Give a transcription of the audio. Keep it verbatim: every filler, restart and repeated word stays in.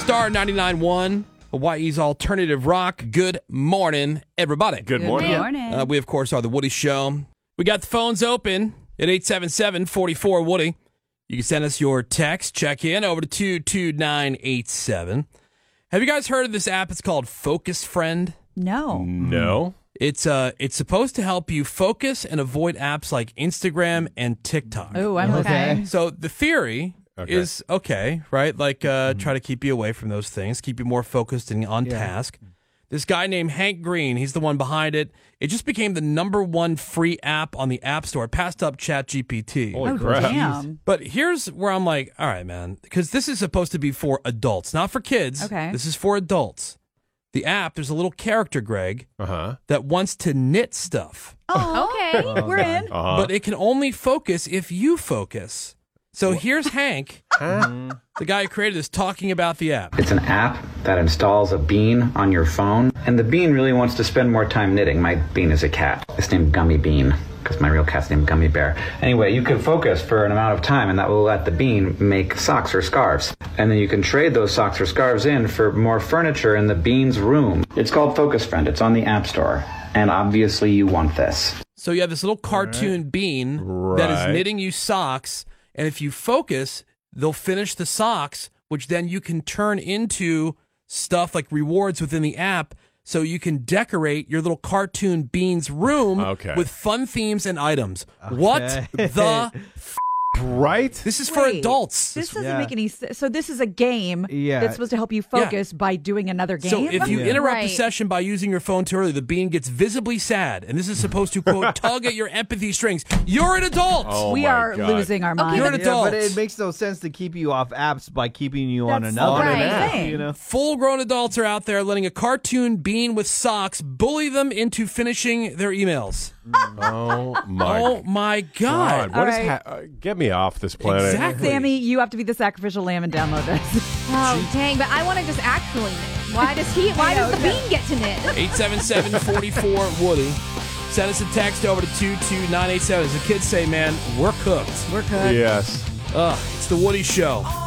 Star ninety-nine point one, Hawaii's alternative rock. Good morning, everybody. Good Good morning. morning. Uh, we, of course, are The Woody Show. We got the phones open at eight seven seven, four four, Woody. You can send us your text. Check in over to two two nine eight seven. Have you guys heard of this app? It's called Focus Friend. no. No. It's uh, it's supposed to help you focus and avoid apps like Instagram and TikTok. Oh, I'm okay. So the theory Okay. is okay, right? Like uh, try to keep you away from those things, keep you more focused and on task. This guy named Hank Green, he's the one behind it. It just became the number one free app on the App Store. It passed up ChatGPT. Holy Oh, crap. damn. But here's where I'm like, all right, man, because this is supposed to be for adults, not for kids. Okay. This is for adults. The app, there's a little character, Greg, Uh-huh. that wants to knit stuff. Oh, okay. We're in. Uh-huh. But it can only focus if you focus. So here's Hank, the guy who created this, talking about the app. It's an app that installs a bean on your phone, and the bean really wants to spend more time knitting. My bean is a cat. It's named Gummy Bean, because my real cat's named Gummy Bear. Anyway, you can focus for an amount of time, and that will let the bean make socks or scarves. And then you can trade those socks or scarves in for more furniture in the bean's room. It's called Focus Friend. It's on the App Store. And obviously you want this. So you have this little cartoon bean that is Right. knitting you socks, and if you focus, they'll finish the socks, which then you can turn into stuff like rewards within the app, so you can decorate your little cartoon bean's room Okay. with fun themes and items. What the? F- Right? this is for Wait, adults. This doesn't Yeah. make any sense. So this is a game Yeah. that's supposed to help you focus by doing another game? So if you Yeah. interrupt the Right. session by using your phone too early, the bean gets visibly sad, and this is supposed to, quote, tug at your empathy strings. You're an adult. Oh, we my are God. losing our minds. You're an Yeah, adult. but it makes no sense to keep you off apps by keeping you on That's another right. app. Thing. You know? Full-grown adults are out there letting a cartoon bean with socks bully them into finishing their emails. Oh, my Oh, my God. God. What is All right. ha- uh, get me off this planet. Exactly. Sammy, you have to be the sacrificial lamb and download this. Oh, dang. But I want to just actually knit. Why does he, why does the bean get to knit? eight seven seven, four four, Woody. Send us a text over to two two nine eight seven. As the kids say, man, we're cooked. We're good. Yes. Ugh, it's the Woody Show.